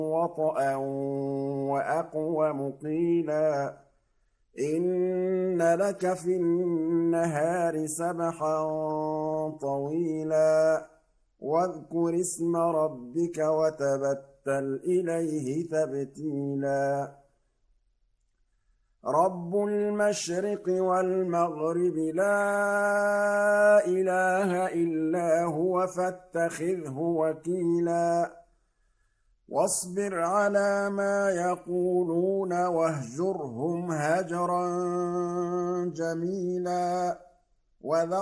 وطئا وأقوم قيلا إن لك في النهار سبحا طويلا واذكر اسم ربك وتبتل إليه تبتيلا رب المشرق والمغرب لا إله إلا هو فاتخذه وكيلا واصبر على ما يقولون واهجرهم هجرا جميلا